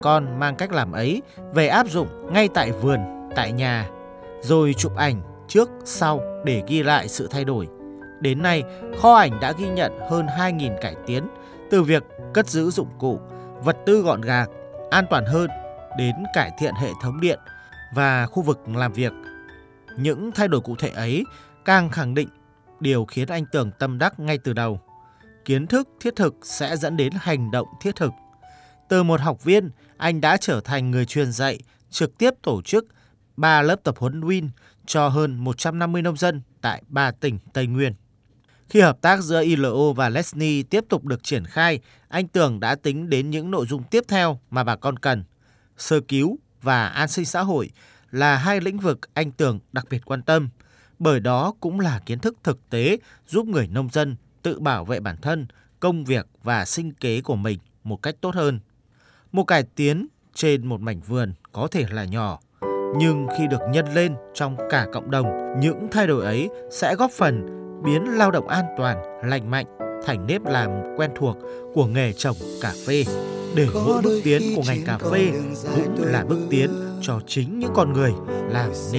con mang cách làm ấy về áp dụng ngay tại vườn, tại nhà, rồi chụp ảnh trước, sau để ghi lại sự thay đổi. Đến nay, kho ảnh đã ghi nhận hơn 2.000 cải tiến, từ việc cất giữ dụng cụ, vật tư gọn gàng, an toàn hơn đến cải thiện hệ thống điện và khu vực làm việc. Những thay đổi cụ thể ấy càng khẳng định điều khiến anh Tường tâm đắc ngay từ đầu. Kiến thức thiết thực sẽ dẫn đến hành động thiết thực. Từ một học viên, anh đã trở thành người truyền dạy, trực tiếp tổ chức 3 lớp tập huấn Win cho hơn 150 nông dân tại 3 tỉnh Tây Nguyên. Khi hợp tác giữa ILO và Lesnie tiếp tục được triển khai, anh Tường đã tính đến những nội dung tiếp theo mà bà con cần. Sơ cứu và an sinh xã hội là hai lĩnh vực anh Tường đặc biệt quan tâm, bởi đó cũng là kiến thức thực tế giúp người nông dân tự bảo vệ bản thân, công việc và sinh kế của mình một cách tốt hơn. Một cải tiến trên một mảnh vườn có thể là nhỏ, nhưng khi được nhân lên trong cả cộng đồng, những thay đổi ấy sẽ góp phần biến lao động an toàn, lành mạnh thành nếp làm quen thuộc của nghề trồng cà phê. Để mỗi bước tiến của ngành cà phê cũng là bước tiến cho chính những con người làm nên